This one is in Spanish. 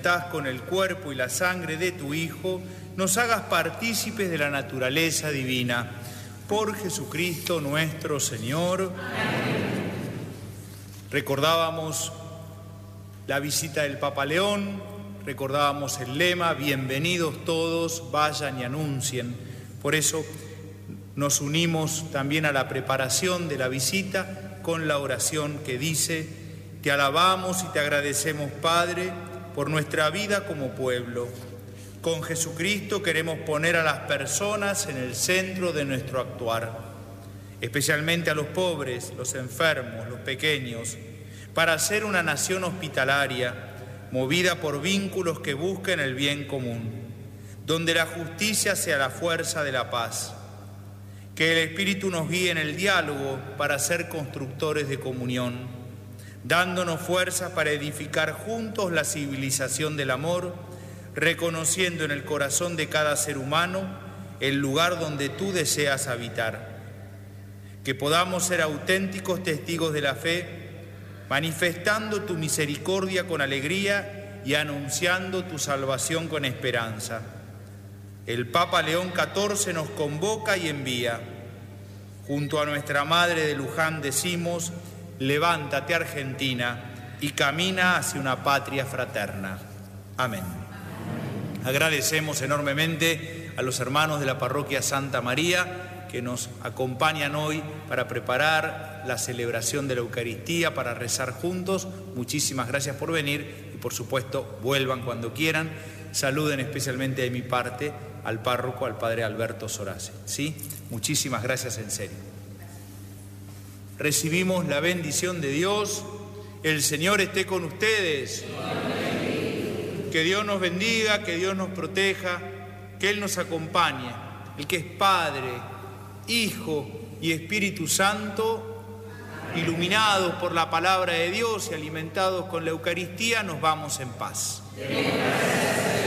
Con el cuerpo y la sangre de tu Hijo, nos hagas partícipes de la naturaleza divina. Por Jesucristo nuestro Señor. Amén. Recordábamos la visita del Papa León, recordábamos el lema, bienvenidos todos, vayan y anuncien. Por eso nos unimos también a la preparación de la visita con la oración que dice: te alabamos y te agradecemos, Padre, por nuestra vida como pueblo. Con Jesucristo queremos poner a las personas en el centro de nuestro actuar, especialmente a los pobres, los enfermos, los pequeños, para ser una nación hospitalaria, movida por vínculos que busquen el bien común, donde la justicia sea la fuerza de la paz. Que el Espíritu nos guíe en el diálogo para ser constructores de comunión, dándonos fuerzas para edificar juntos la civilización del amor, reconociendo en el corazón de cada ser humano el lugar donde tú deseas habitar. Que podamos ser auténticos testigos de la fe, manifestando tu misericordia con alegría y anunciando tu salvación con esperanza. El Papa León XIV nos convoca y envía. Junto a nuestra Madre de Luján decimos: levántate, Argentina, y camina hacia una patria fraterna. Amén. Agradecemos enormemente a los hermanos de la parroquia Santa María que nos acompañan hoy para preparar la celebración de la Eucaristía, para rezar juntos. Muchísimas gracias por venir y, por supuesto, vuelvan cuando quieran. Saluden especialmente de mi parte al párroco, al padre Alberto Sorace. ¿Sí? Muchísimas gracias en serio. Recibimos la bendición de Dios. El Señor esté con ustedes. Que Dios nos bendiga, que Dios nos proteja, que Él nos acompañe. El que es Padre, Hijo y Espíritu Santo, iluminados por la palabra de Dios y alimentados con la Eucaristía, nos vamos en paz.